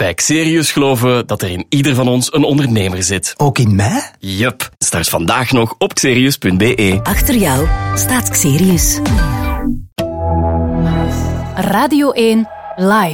Bij Xerius geloven we dat er in ieder van ons een ondernemer zit. Ook in mij? Yup. Start vandaag nog op xerius.be. Achter jou staat Xerius. Radio 1 Live.